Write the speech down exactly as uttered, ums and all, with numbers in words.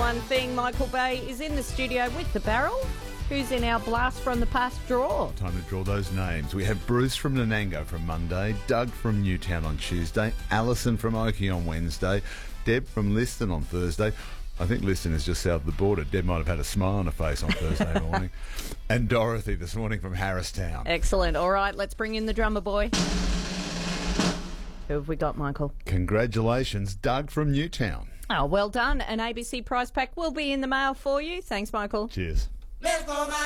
one thing. Michael Bay is in the studio with the barrel. Who's in our Blast from the Past draw? Time to draw those names. We have Bruce from Nanango from Monday, Doug from Newtown on Tuesday, Alison from Oakey on Wednesday, Deb from Liston on Thursday. I think Liston is just south of the border. Deb might have had a smile on her face on Thursday morning. And Dorothy this morning from Harristown. Excellent. All right, let's bring in the drummer boy. Who have we got, Michael? Congratulations, Doug from Newtown. Oh, well done. An A B C prize pack will be in the mail for you. Thanks, Michael. Cheers. Let's go, man.